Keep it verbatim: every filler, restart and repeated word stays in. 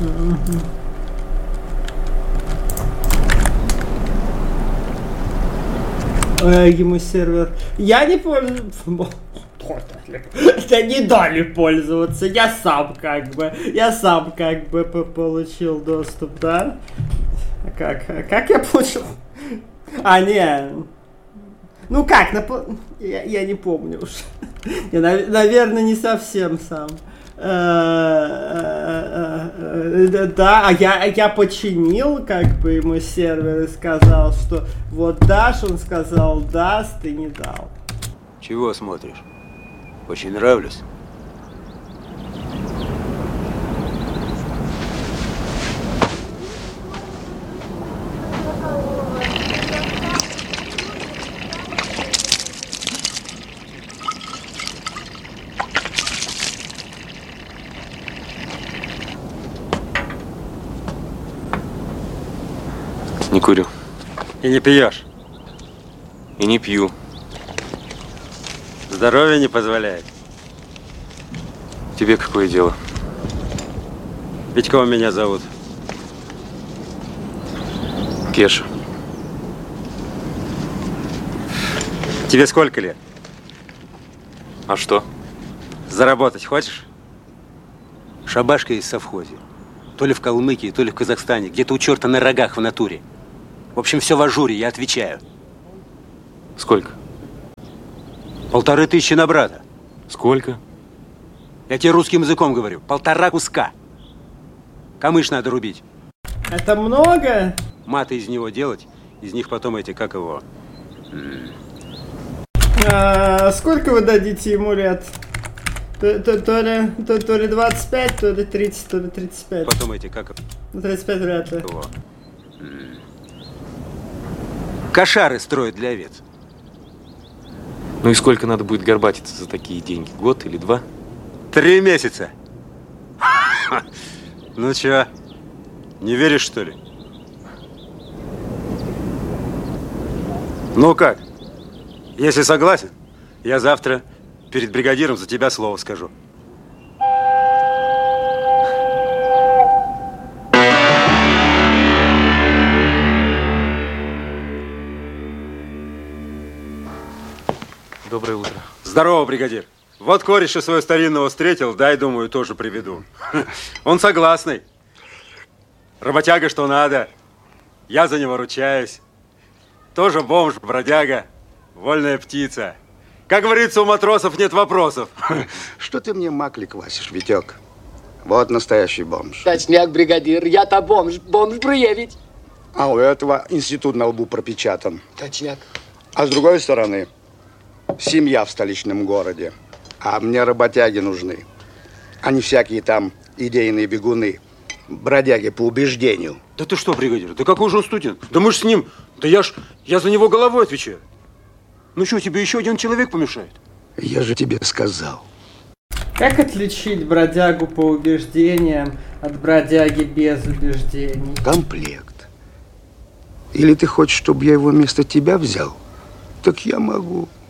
Ему сервер. Я не пользуюсь. Это не дали пользоваться. Я сам как бы. Я сам как бы получил доступ, да? Как? Как я получил? А, не. Ну как? На... Я, я не помню уж. Я, наверное, не совсем сам. Да, а я, я починил как бы ему сервер и сказал, что вот дашь, он сказал даст и не дал. Чего смотришь? Очень нравлюсь. Не курю. И не пьешь? И не пью. Здоровье не позволяет. Тебе какое дело? Витькова меня зовут. Кеша. Тебе сколько лет? А что? Заработать хочешь? Шабашка есть в совхозе. То ли в Калмыкии, то ли в Казахстане. Где-то у черта на рогах в натуре. В общем, все в ажуре, я отвечаю. Сколько? Полторы тысячи на брата. Сколько? Я тебе русским языком говорю. Полтора куска. Камыш надо рубить. Это много? Маты из него делать. Из них потом эти, как его... А, сколько вы дадите ему лет? То, то, то, ли, то, то ли двадцать пять, то ли тридцать, то ли тридцать пять. Потом эти, как... Ну, тридцать пять вряд ли. Его. Кошары строят для овец. Ну и сколько надо будет горбатиться за такие деньги? Год или два? Три месяца. Ну чё, не веришь, что ли? Ну как? Если согласен, я завтра перед бригадиром за тебя слово скажу. Доброе утро. Здорово, бригадир. Вот кореша своего старинного встретил, дай, думаю, тоже приведу. Он согласный. Работяга, что надо. Я за него ручаюсь. Тоже бомж, бродяга, вольная птица. Как говорится, у матросов нет вопросов. Что ты мне макли квасишь, Витек? Вот настоящий бомж. Точняк, бригадир, я-то бомж, бомж проявить. А у этого институт на лбу пропечатан. Точняк. А с другой стороны, семья в столичном городе. А мне работяги нужны. А не всякие там идейные бегуны. Бродяги по убеждению. Да ты что, бригадир, да какой же он студент? Да мы ж с ним, да я ж, я за него головой отвечаю. Ну что, тебе еще один человек помешает? Я же тебе сказал. Как отличить бродягу по убеждениям от бродяги без убеждений? Комплект. Или ты хочешь, чтобы я его вместо тебя взял? Так я могу.